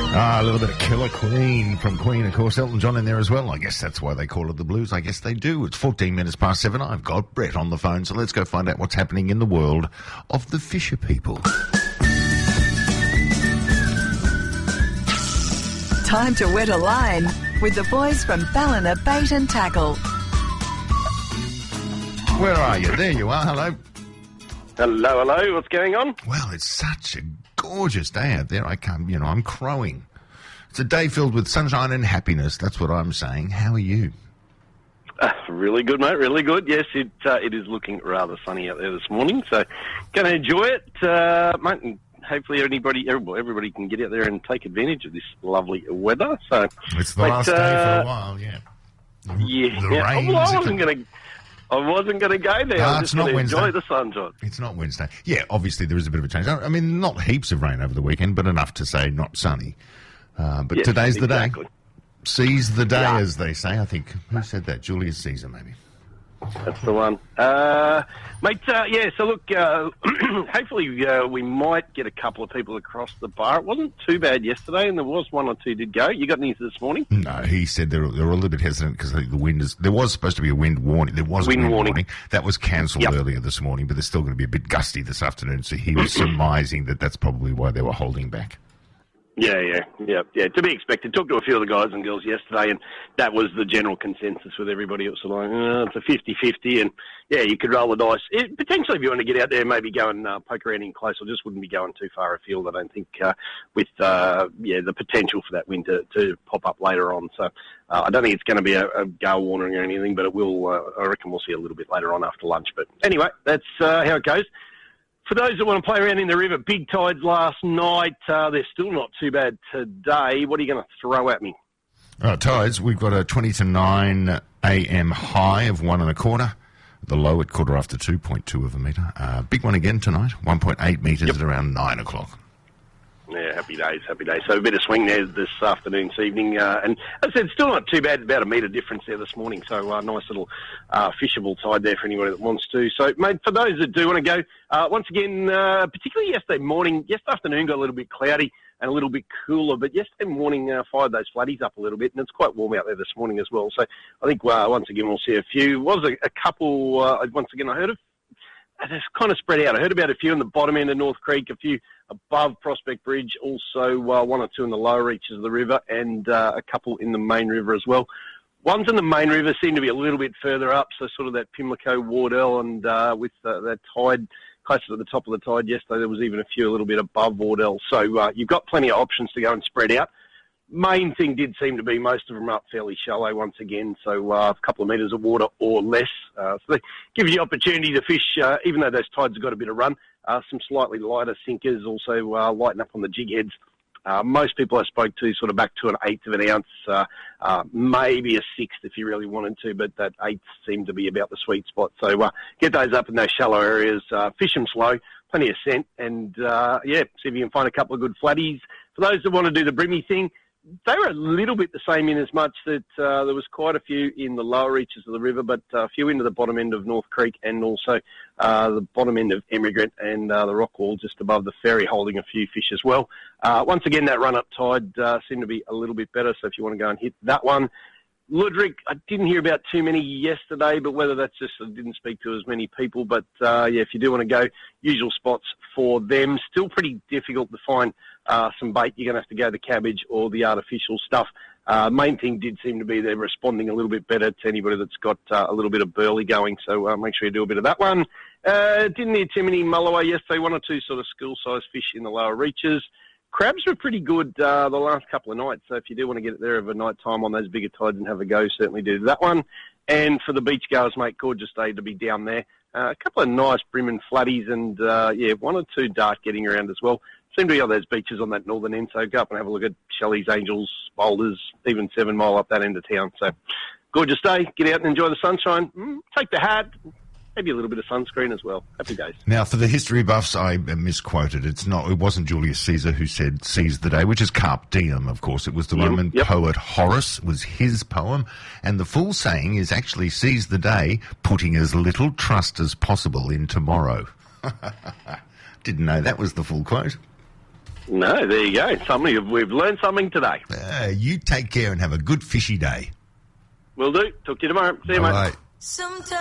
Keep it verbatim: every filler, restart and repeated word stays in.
Ah, a little bit of Killer Queen from Queen, of course. Elton John in there as well. I guess that's why they call it the blues. I guess they do. It's fourteen minutes past seven. I've got Brett on the phone, so let's go find out what's happening in the world of the Fisher people. Time to wet a line with the boys from Ballina Bait and Tackle. Where are you? There you are. Hello. Hello, hello. What's going on? Well, it's such a gorgeous day out there. I can't, you know, I'm crowing. It's a day filled with sunshine and happiness. That's what I'm saying. How are you? Uh, really good, mate. Really good. Yes, it uh, it is looking rather sunny out there this morning, so going to enjoy it, uh, mate. And hopefully, anybody, everybody, everybody can get out there and take advantage of this lovely weather. So it's the but, last uh, day for a while. Yeah. Yeah. The yeah. rain. Well, I wasn't going to. I wasn't going to go there. No, I was it's just not going to Wednesday. enjoy the sunshine. It's not Wednesday. Yeah, obviously there is a bit of a change. I mean, not heaps of rain over the weekend, but enough to say not sunny. Uh, but Yes, today's the exactly. day. Seize the day, Yeah. as they say. I think, who said that? Julius Caesar, maybe. That's the one. Uh, mate, uh, yeah, so look, uh, hopefully uh, we might get a couple of people across the bar. It wasn't too bad yesterday, and there was one or two did go. You got any this morning? No, he said they were, they were a little bit hesitant because the wind is... There was supposed to be a wind warning. There was Wind a wind warning. warning. That was cancelled Yep. earlier this morning, but there's still going to be a bit gusty this afternoon, so he was surmising that that's probably why they were holding back. Yeah, yeah, yeah, yeah. To be expected. Talked to a few of the guys and girls yesterday, and that was the general consensus with everybody. It was sort of like, oh, it's a fifty-fifty, and yeah, you could roll the dice. It, potentially, if you want to get out there, maybe go and uh, poke around in close. I just wouldn't be going too far afield, I don't think, uh, with uh, yeah the potential for that wind to, to pop up later on. So uh, I don't think it's going to be a, a gale warning or anything, but it will. Uh, I reckon we'll see a little bit later on after lunch. But anyway, that's uh, how it goes. For those that want to play around in the river, big tides last night. Uh, they're still not too bad today. What are you going to throw at me? Uh, tides, we've got a twenty to nine a.m. high of one and a quarter. The low at quarter after two, point two of a metre. Uh, big one again tonight, one point eight metres Yep. at around nine o'clock. Yeah, happy days, happy days. So a bit of swing there this afternoon, this evening. Uh, and as I said, still not too bad, about a metre difference there this morning. So uh, nice little uh, fishable tide there for anybody that wants to. So, mate, for those that do want to go, uh, once again, uh, particularly yesterday morning, yesterday afternoon got a little bit cloudy and a little bit cooler, but yesterday morning uh, fired those flatties up a little bit, and it's quite warm out there this morning as well. So I think uh, once again we'll see a few. Was a, a couple, uh, once again I heard of, it's kind of spread out. I heard about a few in the bottom end of North Creek, a few above Prospect Bridge, also uh, one or two in the lower reaches of the river, and uh, a couple in the main river as well. Ones in the main river seem to be a little bit further up, so sort of that Pimlico, Wardell, and uh, with uh, that tide closer to the top of the tide yesterday, there was even a few a little bit above Wardell. So uh, you've got plenty of options to go and spread out. Main thing did seem to be most of them up fairly shallow once again, so uh, a couple of metres of water or less. Uh, so they give you the opportunity to fish, uh, even though those tides have got a bit of run. Uh, some slightly lighter sinkers also uh, lighten up on the jig heads. Uh, most people I spoke to sort of back to an eighth of an ounce, uh, uh, maybe a sixth if you really wanted to, but that eighth seemed to be about the sweet spot. So uh, get those up in those shallow areas, uh, fish them slow, plenty of scent, and uh, yeah, see if you can find a couple of good flatties. For those that want to do the brimmy thing, they were a little bit the same in as much that uh, there was quite a few in the lower reaches of the river, but a few into the bottom end of North Creek and also uh, the bottom end of Emigrant and uh, the rock wall just above the ferry holding a few fish as well. Uh, once again, that run-up tide uh, seemed to be a little bit better, so if you want to go and hit that one. Ludwig, I didn't hear about too many yesterday, but whether that's just I didn't speak to as many people. But, uh, yeah, if you do want to go, usual spots for them. Still pretty difficult to find uh, some bait. You're going to have to go the cabbage or the artificial stuff. Uh, main thing did seem to be they're responding a little bit better to anybody that's got uh, a little bit of burley going. So uh, make sure you do a bit of that one. Uh, didn't hear too many mulloway yesterday. One or two sort of school-sized fish in the lower reaches. Crabs were pretty good uh, the last couple of nights, so if you do want to get it there over night time on those bigger tides and have a go, certainly do that one. And for the beach goers, mate, gorgeous day to be down there. Uh, a couple of nice brim and flatties and, uh, yeah, one or two dark getting around as well. Seem to be on those beaches on that northern end, so go up and have a look at Shelley's, Angels, Boulders, even Seven Mile up that end of town. So gorgeous day. Get out and enjoy the sunshine. Mm, take the hat. Maybe a little bit of sunscreen as well. Happy days. Now, for the history buffs, I misquoted. It's not. It wasn't Julius Caesar who said "seize the day," which is carpe diem, of course. It was the Yep, Roman yep. poet Horace. It was his poem, and the full saying is actually "seize the day, putting as little trust as possible in tomorrow." Didn't know that was the full quote. No, there you go. Something we've learned something today. Uh, you take care and have a good fishy day. Will do. Talk to you tomorrow. See you, mate. Bye. Sometimes